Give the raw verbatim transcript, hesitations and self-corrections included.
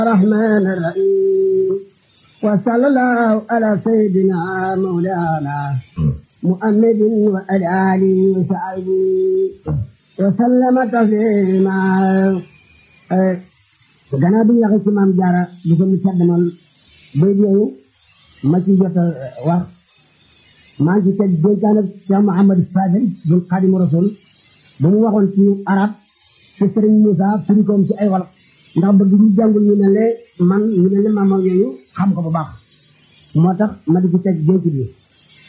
الرحمن الرحيم وصلى الله على سيدنا مولانا محمد وعلى آله وصحبه وسلم تسليما gannaaw bi ñu waxee ci maam Jaara di ko mu caddamal bay yooyu ma ci jot a wax maa ngi ci teg dénkaan ak Cheikh Mouhamadou Fadel bu Xaadimu Rasuul ba mu waxoon ci arab ci Sëriñ Moussa firi koom ci ay wolof ndax bëgg ñu jàngul ñu ne le man ñu ne le maam yooyu xam ko bu baax moo tax ma di ci teg dénk bi